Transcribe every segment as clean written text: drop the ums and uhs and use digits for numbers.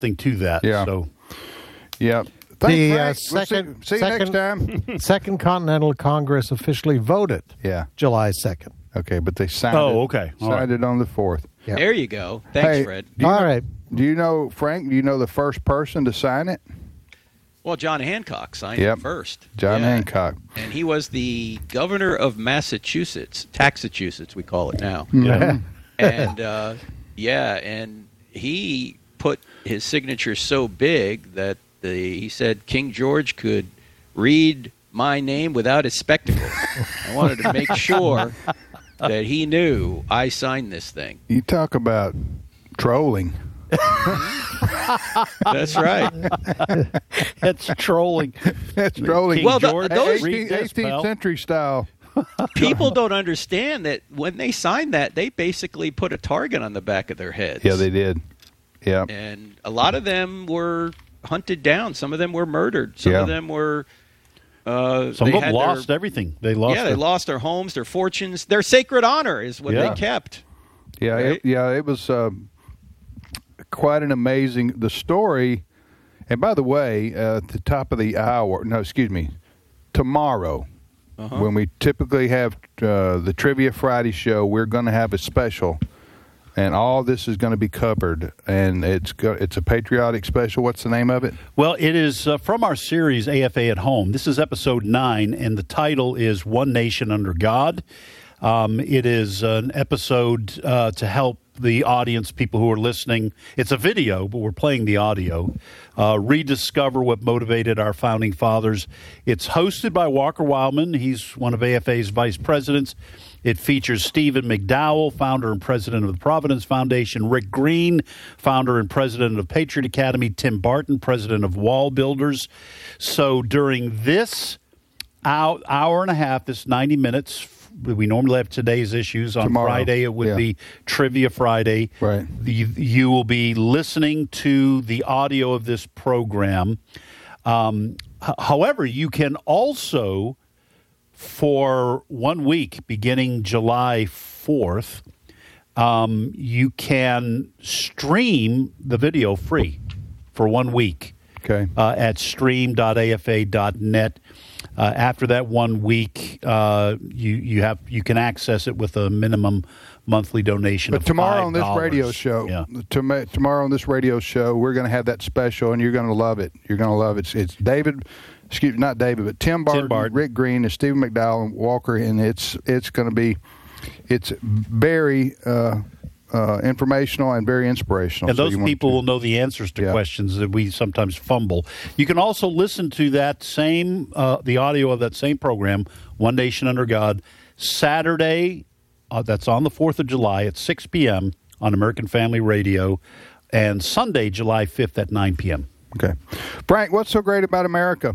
to that. Yeah. So, yeah. Thanks, Frank. See you next time. Second Continental Congress officially voted. Yeah. July 2nd. Okay, but they signed signed it on the 4th. Yeah. There you go. Thanks, Fred. All right. Do you know, Frank, the first person to sign it? Well, John Hancock signed it first. John Hancock. And he was the governor of Massachusetts, Taxachusetts, we call it now. Yeah. And, and he put his signature so big that he said King George could read my name without his spectacles. I wanted to make sure that he knew I signed this thing. You talk about trolling. That's right. That's trolling. That's trolling. King Well, George, those 18th century style. People don't understand that when they signed that, they basically put a target on the back of their heads. Yeah, they did. Yeah. And a lot of them were hunted down. Some of them were murdered. Some of them were... some of them lost everything. They lost. Yeah, they lost their homes, their fortunes, their sacred honor is what they kept. Yeah, right? it was quite an amazing the story. And by the way, at the top of the hour, tomorrow, when we typically have the Trivia Friday show, we're going to have a special. And all this is going to be covered, and it's a patriotic special. What's the name of it? Well, it is from our series AFA at Home. This is episode 9, and the title is One Nation Under God. It is an episode to help the audience, people who are listening. It's a video, but we're playing the audio. Rediscover what motivated our founding fathers. It's hosted by Walker Wildman. He's one of AFA's vice presidents. It features Stephen McDowell, founder and president of the Providence Foundation, Rick Green, founder and president of Patriot Academy, Tim Barton, president of Wall Builders. So during this hour and a half, this 90 minutes, we normally have today's issues. On Tomorrow. Friday, it would be Trivia Friday. Right. You will be listening to the audio of this program. However, you can also, for 1 week, beginning July 4th, you can stream the video free for 1 week at stream.afa.net. After that 1 week, you can access it with a minimum monthly donation of $5. Tomorrow on this radio show, tomorrow on this radio show, we're going to have that special, and you're going to love it. You're going to love it. It's not David, but Tim Barton, Rick Green, and Stephen McDowell and Walker, and it's going to be very informational and very inspirational. And those people will know the answers to questions that we sometimes fumble. You can also listen to that same the audio of that same program, One Nation Under God, Saturday. That's on the 4th of July at 6 p.m. on American Family Radio, and Sunday, July 5th at 9 p.m. Okay. Frank, what's so great about America?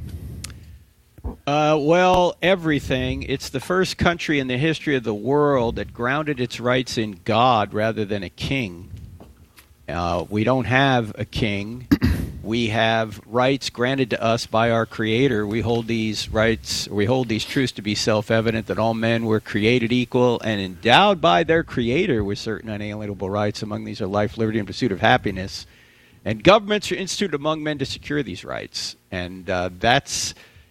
Well, everything. It's the first country in the history of the world that grounded its rights in God rather than a king. We don't have a king. We have rights granted to us by our Creator. We hold these rights, we hold these truths to be self-evident, that all men were created equal and endowed by their Creator with certain unalienable rights. Among these are life, liberty, and pursuit of happiness. And governments are instituted among men to secure these rights. And that's...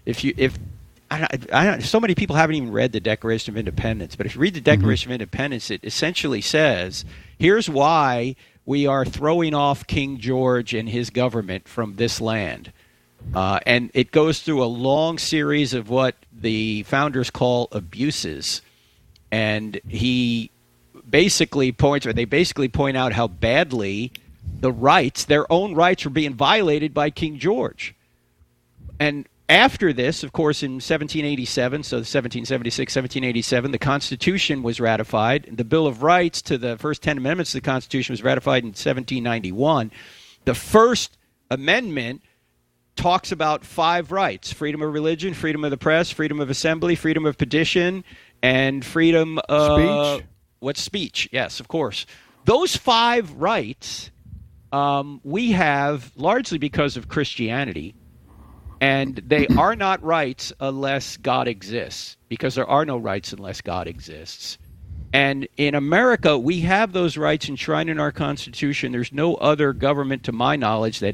so many people haven't even read the Declaration of Independence, but if you read the Declaration of Independence, it essentially says, here's why we are throwing off King George and his government from this land. And it goes through a long series of what the founders call abuses. And they basically point out how badly their own rights were being violated by King George. And after this, of course, in 1787, so 1776, 1787, the Constitution was ratified. The Bill of Rights to the first 10 amendments to the Constitution was ratified in 1791. The First Amendment talks about 5 rights: freedom of religion, freedom of the press, freedom of assembly, freedom of petition, and freedom of... Speech? What's speech? Yes, of course. Those 5 rights we have largely because of Christianity. And they are not rights unless God exists, because there are no rights unless God exists. And in America, we have those rights enshrined in our Constitution. There's no other government, to my knowledge, that